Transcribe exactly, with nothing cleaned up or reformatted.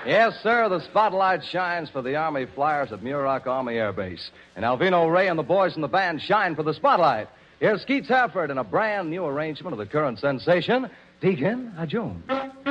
Yes, sir, the spotlight shines for the Army Flyers at Muroc Army Air Base. And Alvino Ray and the boys in the band shine for the spotlight. Here's Skeets Hafford in a brand new arrangement of the current sensation, Deacon Ajoon.